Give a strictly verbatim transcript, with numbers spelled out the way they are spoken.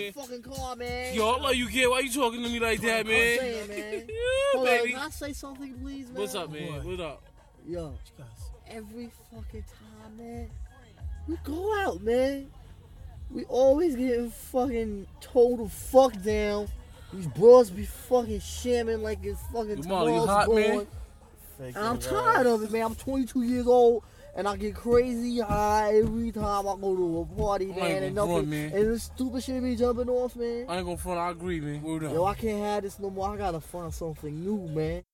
the fucking car, man. Yo, I love you, kid. Why you talking to me like that, man? I'm saying, man. Yeah, Hold on, baby. can I say something, please, man? What's up, man? What? What up? Yo, every fucking time, man, we go out, man. We always getting fucking told to fuck down. These bros be fucking shamming like it's fucking Jamal, you tomorrow's hot, born. man? And I'm tired of it, man. I'm twenty-two years old, and I get crazy high every time I go to a party, I ain't man. And gonna nothing, front, man. and this stupid shit be jumping off, man. I ain't gonna front. I agree, man. Word up. Yo, I can't have this no more. I gotta find something new, man.